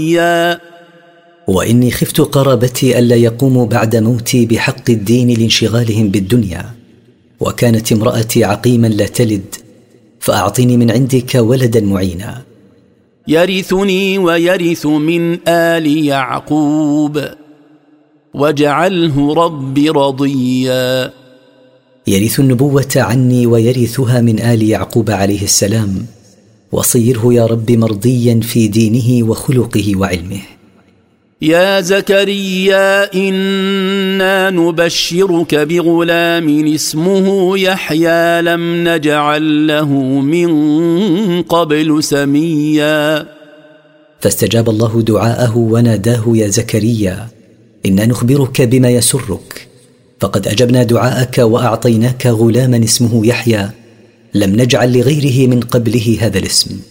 وإني خفت قرابتي ألا يقوموا بعد موتي بحق الدين لانشغالهم بالدنيا، وكانت امرأتي عقيما لا تلد، فأعطني من عندك ولدا معينا يرثني ويرث من آل يعقوب واجعله رب رضيا. يرث النبوة عني ويرثها من آل يعقوب عليه السلام، وصيره يا رب مرضيا في دينه وخلقه وعلمه. يا زكريا إنا نبشرك بغلام اسمه يحيى لم نجعل له من قبل سميا. فاستجاب الله دعاءه وناداه يا زكريا إنا نخبرك بما يسرك، فقد أجبنا دعاءك وأعطيناك غلاما اسمه يحيى لم نجعل لغيره من قبله هذا الاسم.